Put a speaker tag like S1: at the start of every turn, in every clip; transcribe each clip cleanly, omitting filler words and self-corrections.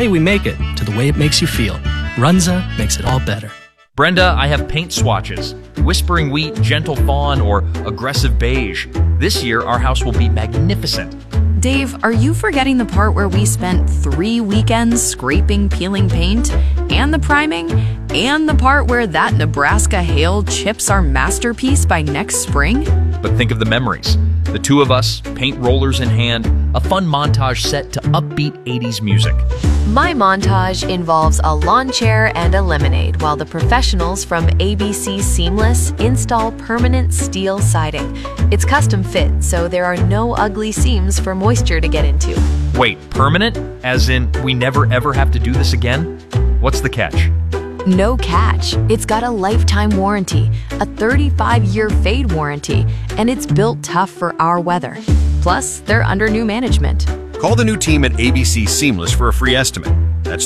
S1: way we make it to the way it makes you feel. Runza makes it all better.
S2: Brenda, I have paint swatches. Whispering Wheat, Gentle Fawn, or Aggressive Beige. This year, our house will be magnificent.
S3: Dave, are you forgetting the part where we spent 3 weekends scraping, peeling paint, and the priming, and the part where that Nebraska hail chips our masterpiece by next spring?
S2: But think of the memories. The two of us, paint rollers in hand, a fun montage set to upbeat 80s music.
S4: My montage involves a lawn chair and a lemonade while the professionals from ABC Seamless install permanent steel siding. It's custom fit, so there are no ugly seams for moisture to get into.
S2: Wait, permanent? As in, we never ever have to do this again? What's the catch?
S4: No catch. It's got a lifetime warranty, a 35-year fade warranty, and it's built tough for our weather. Plus, they're under new management.
S5: Call the new team at ABC Seamless for a free estimate. That's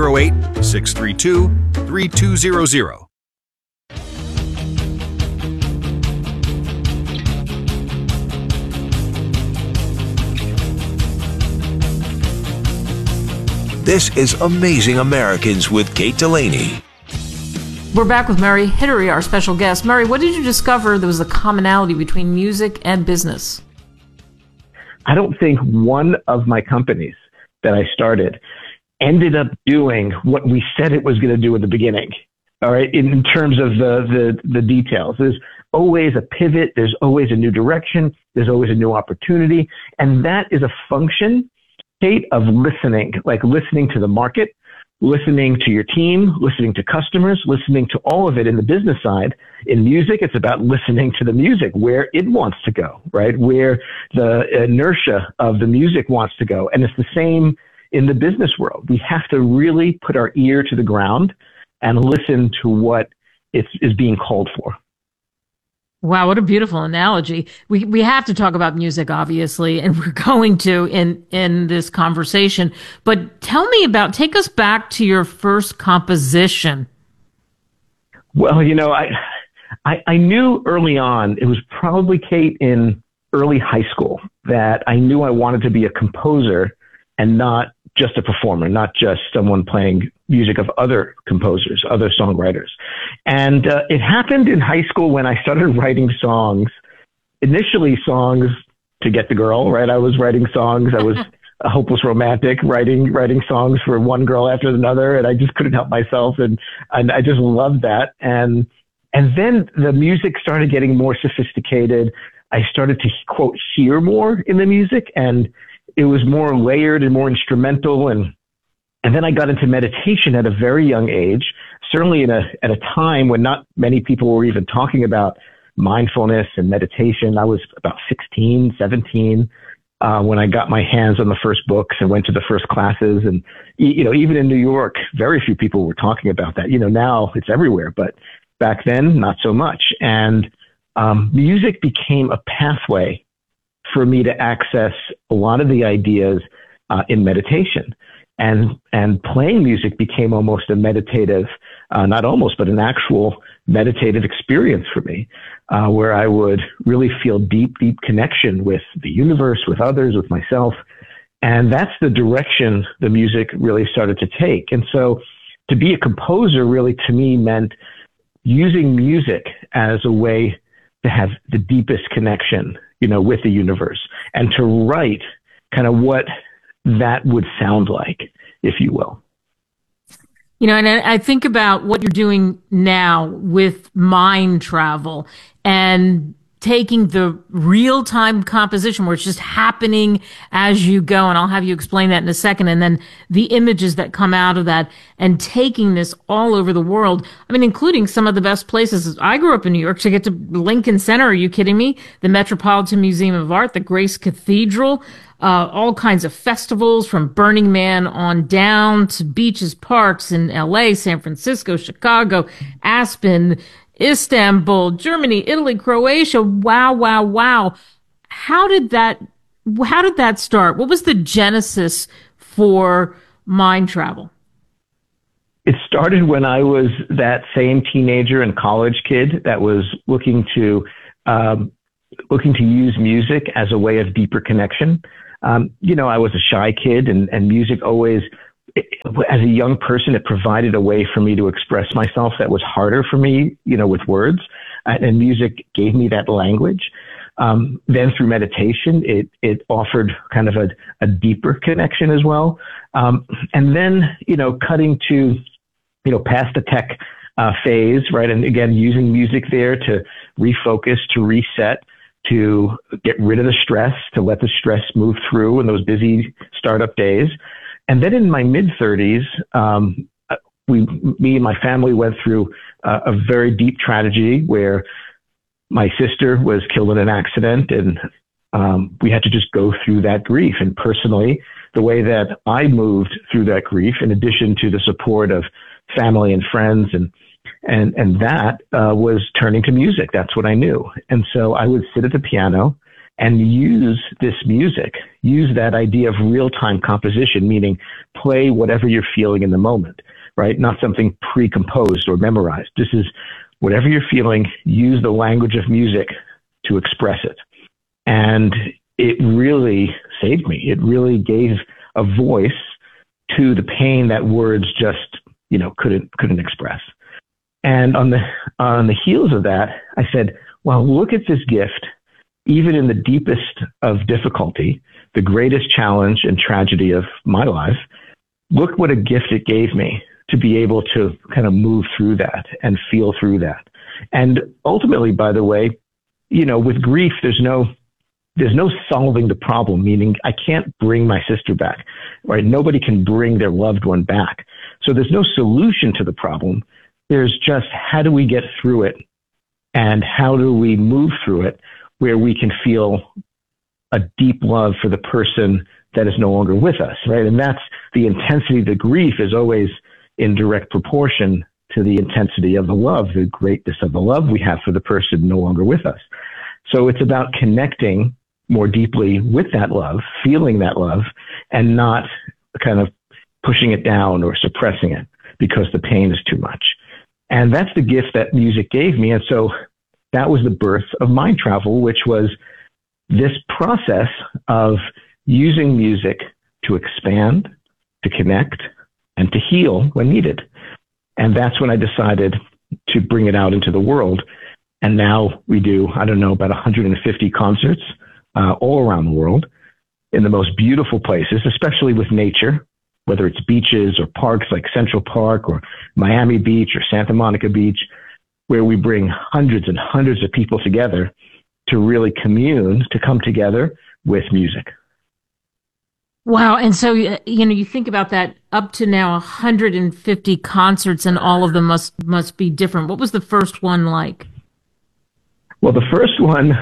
S5: 308-632-3200.
S6: This is Amazing Americans with Kate Delaney.
S7: We're back with Murray Hittery, our special guest. Murray, what did you discover there was a commonality between music and business?
S8: I don't think one of my companies that I started ended up doing what we said it was going to do in the beginning. All right, in terms of the details, there's always a pivot, there's always a new direction, there's always a new opportunity, and that is a function, Kate, of listening, like listening to the market, listening to your team, listening to customers, listening to all of it in the business side. In music, it's about listening to the music, where it wants to go, right? Where the inertia of the music wants to go. And it's the same in the business world. We have to really put our ear to the ground and listen to what is being called for.
S7: Wow, what a beautiful analogy. We have to talk about music, obviously, and we're going to in this conversation. But take us back to your first composition.
S8: Well, I knew early on, it was probably, Kate, in early high school, that I knew I wanted to be a composer and not just a performer, not just someone playing music of other composers, other songwriters. And it happened in high school when I started writing songs, initially songs to get the girl, right? I was writing songs. I was a hopeless romantic, writing songs for one girl after another, and I just couldn't help myself. And I just loved that. And then the music started getting more sophisticated. I started to, quote, hear more in the music, and it was more layered and more instrumental. And then I got into meditation at a very young age, certainly at a time when not many people were even talking about mindfulness and meditation. I was about 16, 17, when I got my hands on the first books and went to the first classes. And, even in New York, very few people were talking about that. Now it's everywhere, but back then, not so much. And music became a pathway for me to access a lot of the ideas in meditation. And playing music became almost a meditative, not almost, but an actual meditative experience for me, where I would really feel deep connection with the universe, with others, with myself. And that's the direction the music really started to take. And so to be a composer really, to me, meant using music as a way to have the deepest connection, with the universe, and to write kind of what that would sound like, if you will.
S7: And I think about what you're doing now with mind travel and taking the real-time composition where it's just happening as you go. And I'll have you explain that in a second. And then the images that come out of that and taking this all over the world. I mean, including some of the best places. I grew up in New York to get to Lincoln Center. Are you kidding me? The Metropolitan Museum of Art, the Grace Cathedral, all kinds of festivals from Burning Man on down to beaches, parks in LA, San Francisco, Chicago, Aspen, Istanbul, Germany, Italy, Croatia. Wow. How did that start? What was the genesis for mind travel?
S8: It started when I was that same teenager and college kid that was looking to use music as a way of deeper connection. I was a shy kid, and music always as a young person, it provided a way for me to express myself that was harder for me, with words. And music gave me that language. Then through meditation, it offered kind of a deeper connection as well. And then, cutting to, past the tech phase, right? And again, using music there to refocus, to reset, to get rid of the stress, to let the stress move through in those busy startup days. And then in my mid-30s, me and my family went through a very deep tragedy where my sister was killed in an accident, and we had to just go through that grief. And personally, the way that I moved through that grief, in addition to the support of family and friends and that was turning to music. That's what I knew. And so I would sit at the piano and use this music, use that idea of real-time composition, meaning play whatever you're feeling in the moment, right? Not something pre-composed or memorized. This is whatever you're feeling, use the language of music to express it. And it really saved me. It really gave a voice to the pain that words just, couldn't express. And on the heels of that, I said, well, look at this gift. Even in the deepest of difficulty, the greatest challenge and tragedy of my life, look what a gift it gave me to be able to kind of move through that and feel through that. And ultimately, by the way, with grief, there's no solving the problem, meaning I can't bring my sister back, right? Nobody can bring their loved one back. So there's no solution to the problem. There's just how do we get through it and how do we move through it where we can feel a deep love for the person that is no longer with us, right? And that's the intensity. The grief is always in direct proportion to the intensity of the love, the greatness of the love we have for the person no longer with us. So it's about connecting more deeply with that love, feeling that love, and not kind of pushing it down or suppressing it because the pain is too much. And that's the gift that music gave me. And so that was the birth of Mind Travel, which was this process of using music to expand, to connect, and to heal when needed. And that's when I decided to bring it out into the world. And now we do, about 150 concerts all around the world in the most beautiful places, especially with nature, whether it's beaches or parks like Central Park or Miami Beach or Santa Monica Beach, where we bring hundreds and hundreds of people together to really commune, to come together with music.
S7: Wow. And so, you think about that, up to now 150 concerts, and all of them must be different. What was the first one like?
S8: Well, the first one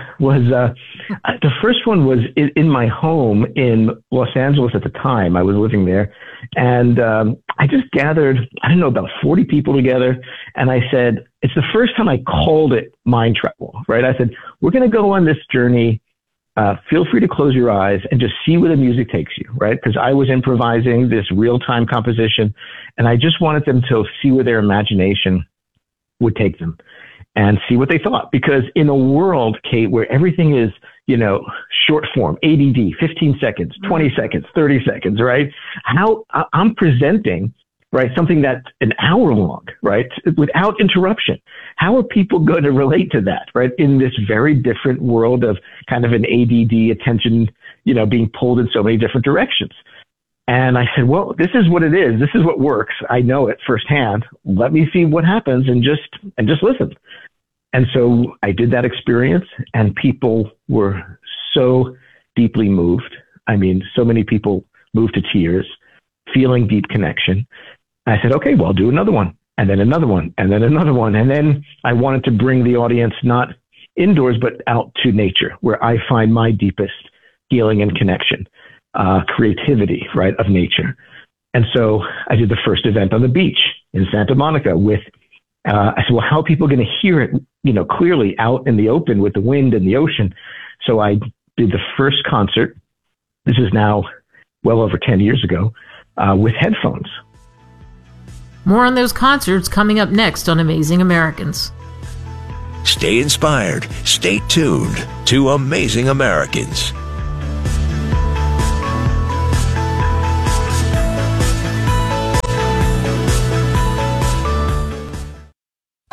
S8: was in my home in Los Angeles at the time. I was living there, and I just gathered, about 40 people together, and I said, it's the first time I called it Mind Travel, right? I said, we're going to go on this journey. Feel free to close your eyes and just see where the music takes you, right? Because I was improvising this real-time composition, and I just wanted them to see where their imagination would take them and see what they thought. Because in a world, Kate, where everything is, short form, ADD, 15 seconds, 20 seconds, 30 seconds, right? How I'm presenting, right, something that's an hour long, right, without interruption. How are people going to relate to that, right, in this very different world of kind of an ADD attention, being pulled in so many different directions? And I said, well, this is what it is. This is what works. I know it firsthand. Let me see what happens and just listen. And so I did that experience, and people were so deeply moved. I mean, so many people moved to tears, feeling deep connection. I said, okay, well, I'll do another one, and then another one, and then another one. And then I wanted to bring the audience not indoors, but out to nature, where I find my deepest healing and connection, creativity, right, of nature. And so I did the first event on the beach in Santa Monica with, I said, well, how are people going to hear it, clearly out in the open with the wind and the ocean? So I did the first concert. This is now well over 10 years ago, with headphones.
S7: More on those concerts coming up next on Amazing Americans.
S6: Stay inspired. Stay tuned to Amazing Americans.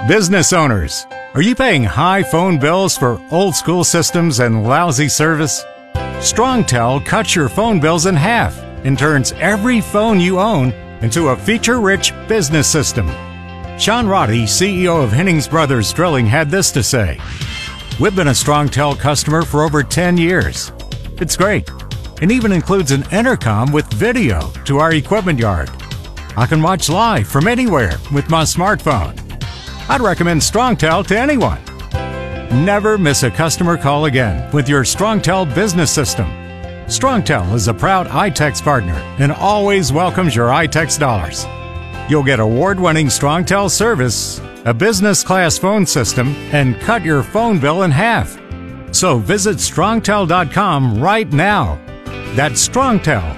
S9: Business owners, are you paying high phone bills for old school systems and lousy service? StrongTel cuts your phone bills in half and turns every phone you own into a feature-rich business system. Sean Roddy, CEO of Hennings Brothers Drilling, had this to say: "We've been a StrongTel customer for over 10 years. It's great. It even includes an intercom with video to our equipment yard. I can watch live from anywhere with my smartphone. I'd recommend StrongTel to anyone. Never miss a customer call again with your StrongTel business system. StrongTel is a proud iTex partner and always welcomes your iTex dollars. You'll get award-winning StrongTel service, a business-class phone system, and cut your phone bill in half. So visit StrongTel.com right now. That's StrongTel,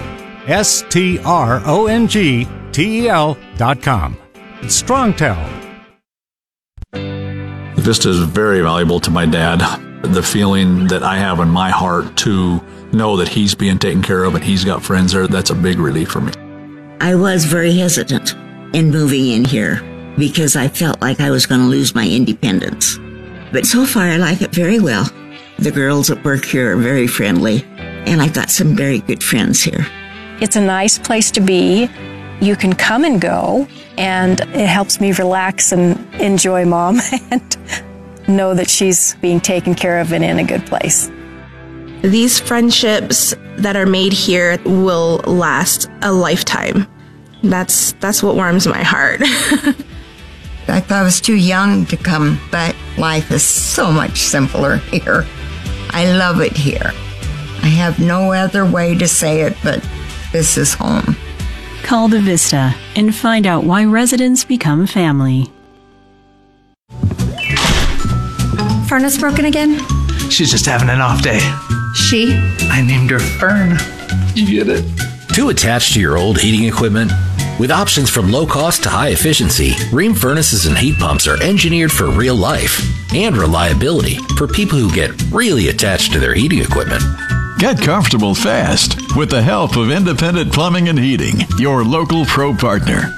S9: StrongTel.com. StrongTel.
S10: Vista is very valuable to my dad. The feeling that I have in my heart to know that he's being taken care of and he's got friends there, that's a big relief for me.
S11: I was very hesitant in moving in here because I felt like I was going to lose my independence. But so far I like it very well. The girls at work here are very friendly, and I've got some very good friends here.
S12: It's a nice place to be. You can come and go, and it helps me relax and enjoy Mom and know that she's being taken care of and in a good place.
S13: These friendships that are made here will last a lifetime. That's what warms my heart.
S14: I thought I was too young to come, but life is so much simpler here. I love it here. I have no other way to say it, but this is home.
S15: Call the Vista and find out why residents become family.
S16: Furnace broken again?
S17: She's just having an off day.
S16: She?
S17: I named her Fern. You get it?
S18: Too attached to your old heating equipment? With options from low cost to high efficiency, Rheem furnaces and heat pumps are engineered for real life and reliability for people who get really attached to their heating equipment.
S19: Get comfortable fast with the help of Independent Plumbing and Heating, your local pro partner.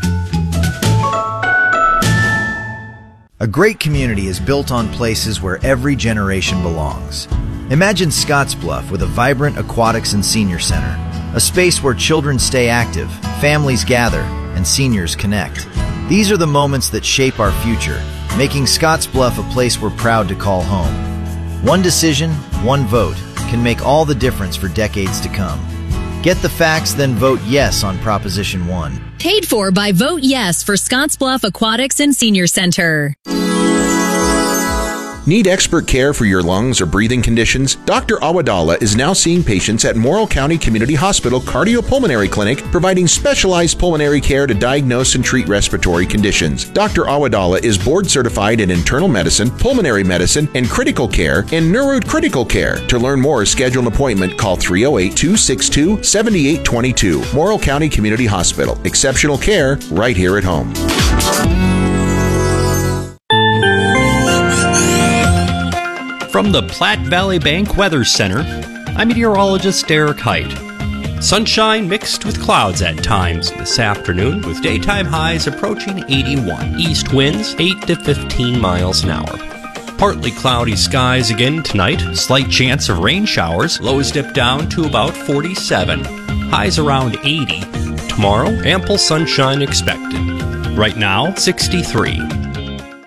S20: A great community is built on places where every generation belongs. Imagine Scottsbluff with a vibrant aquatics and senior center, a space where children stay active, families gather, and seniors connect. These are the moments that shape our future, making Scottsbluff a place we're proud to call home. One decision, one vote can make all the difference for decades to come. Get the facts, then vote yes on Proposition 1.
S21: Paid for by Vote Yes for Scottsbluff Aquatics and Senior Center.
S5: Need expert care for your lungs or breathing conditions? Dr. Awadallah is now seeing patients at Morrill County Community Hospital Cardiopulmonary Clinic, providing specialized pulmonary care to diagnose and treat respiratory conditions. Dr. Awadallah is board certified in internal medicine, pulmonary medicine, and critical care, and neurocritical care. To learn more, schedule an appointment. Call 308-262-7822. Morrill County Community Hospital. Exceptional care right here at home.
S22: From the Platte Valley Bank Weather Center, I'm meteorologist Derek Height. Sunshine mixed with clouds at times this afternoon, with daytime highs approaching 81. East winds 8 to 15 miles an hour. Partly cloudy skies again tonight, slight chance of rain showers, lows dip down to about 47. Highs around 80. Tomorrow, ample sunshine expected. Right now, 63.